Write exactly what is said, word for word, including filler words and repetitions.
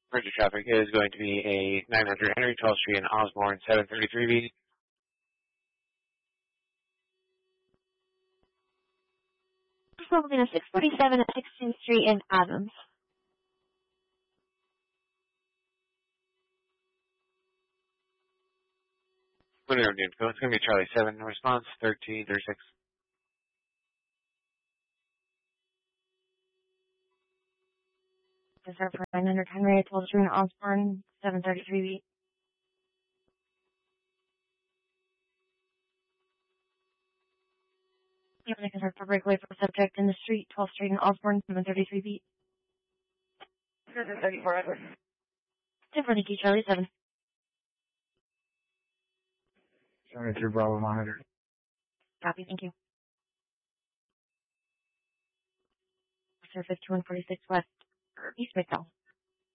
Merger traffic is going to be a nine hundred Henry, twelfth Street in Osborne, seven thirty-three B. Probably a six forty-seven at sixteenth Street in Adams. Monroe Noon. It's going to be Charlie seven. Response thirteen thirty-six. Reserve for nine hundred Henry at twelfth Street in Osborne, seven thirty-three B. You have a reserve for breakaway for subject in the street, twelfth Street in Osborne, seven thirty-three B. seven thirty-four, Edward. Thank you, Charlie seven. seventy-three Bravo monitor. Copy, thank you. Reserve fifty-one forty-six West, East Midtown.